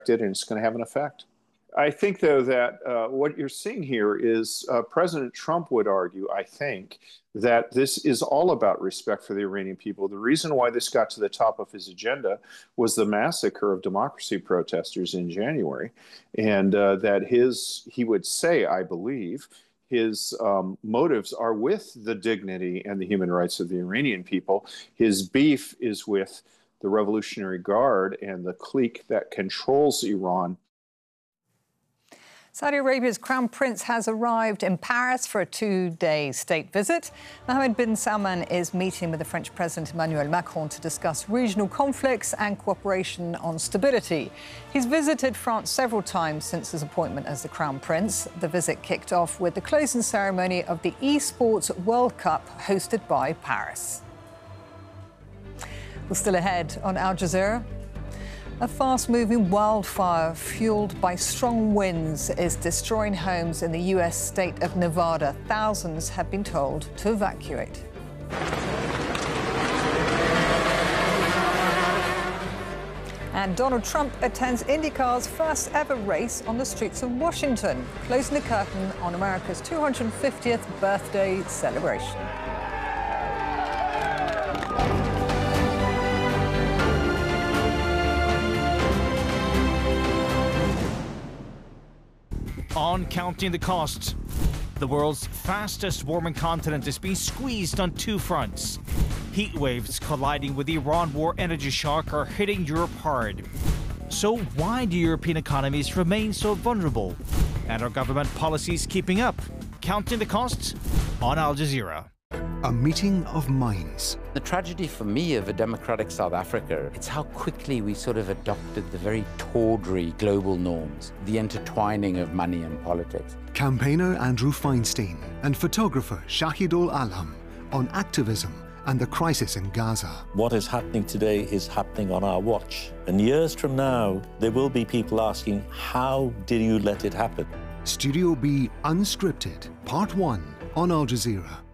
and it's going to have an effect. I think, though, that what you're seeing here is President Trump would argue, I think, that this is all about respect for the Iranian people. The reason why this got to the top of his agenda was the massacre of democracy protesters in January, and that he would say, I believe, his motives are with the dignity and the human rights of the Iranian people. His beef is with the Revolutionary Guard and the clique that controls Iran. Saudi Arabia's Crown Prince has arrived in Paris for a two-day state visit. Mohammed bin Salman is meeting with the French President Emmanuel Macron to discuss regional conflicts and cooperation on stability. He's visited France several times since his appointment as the Crown Prince. The visit kicked off with the closing ceremony of the Esports World Cup hosted by Paris. Well, still ahead on Al Jazeera. A fast-moving wildfire fueled by strong winds is destroying homes in the U.S. state of Nevada. Thousands have been told to evacuate. And Donald Trump attends IndyCar's first ever race on the streets of Washington, closing the curtain on America's 250th birthday celebration. On Counting the Costs, the world's fastest warming continent is being squeezed on two fronts. Heat waves colliding with the Iran war energy shock are hitting Europe hard. So why do European economies remain so vulnerable? And are government policies keeping up? Counting the Costs on Al Jazeera. A meeting of minds. The tragedy for me of a democratic South Africa, it's how quickly we sort of adopted the very tawdry global norms, the intertwining of money and politics. Campaigner Andrew Feinstein and photographer Shahidul Alam on activism and the crisis in Gaza. What is happening today is happening on our watch. And years from now, there will be people asking, how did you let it happen? Studio B Unscripted, Part 1 on Al Jazeera.